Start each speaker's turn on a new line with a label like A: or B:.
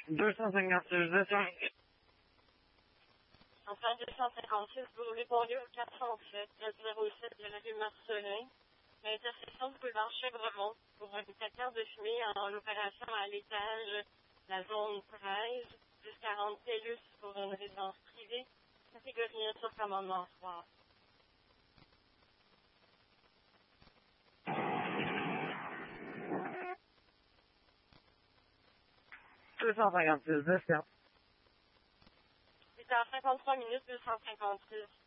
A: 256, descend.
B: Enfin, 256, boulevard Bonlieu, 407, 07 de la rue Marcelin, l'intersection du boulevard Chevremont, pour un détecteur de fumée en opération à l'étage, la zone 13, plus 40 TELUS pour une résidence privée, catégorie 1 sur commandement 3.
A: Descend.
B: 8h53 minutes, 256.